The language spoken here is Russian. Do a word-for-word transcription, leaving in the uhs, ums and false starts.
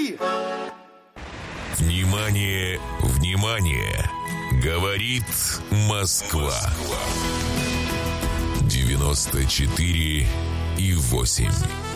Говори! Внимание, внимание! Говорит Москва. девяносто четыре и восемь.